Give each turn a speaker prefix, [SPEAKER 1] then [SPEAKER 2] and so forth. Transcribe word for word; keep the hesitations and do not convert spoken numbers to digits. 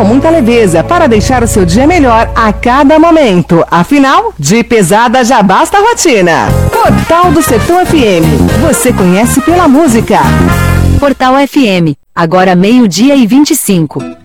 [SPEAKER 1] com muita leveza para deixar o seu dia melhor a cada momento. Afinal, de pesada já basta a rotina. Portal do Sertão F M. Você conhece pela música.
[SPEAKER 2] Portal F M. Agora meio-dia e vinte e cinco.